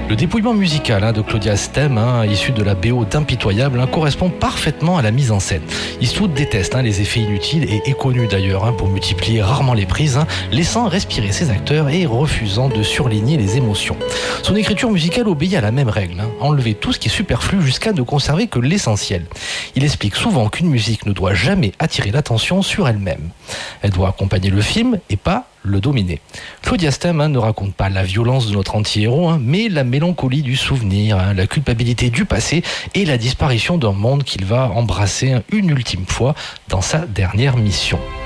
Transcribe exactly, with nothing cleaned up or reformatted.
Le dépouillement musical hein, de Claudia Stem, hein, issu de la B O d'Impitoyable, hein, correspond parfaitement à la mise en scène. Eastwood déteste hein, les effets inutiles et est connu d'ailleurs hein, pour multiplier rarement les prises, hein, laissant respirer ses acteurs et refusant de surligner les émotions. Son écriture musicale obéit à la même règle, hein, enlever tout ce qui est superflu jusqu'à ne conserver que l'essentiel. Il explique souvent qu'une musique ne doit jamais attirer l'attention sur elle-même. Elle doit accompagner le film et pas le dominer. Claudia Stem hein, ne raconte pas la violence de notre anti-héros, hein, mais la mélancolie du souvenir, hein, la culpabilité du passé et la disparition d'un monde qu'il va embrasser hein, une ultime fois dans sa dernière mission.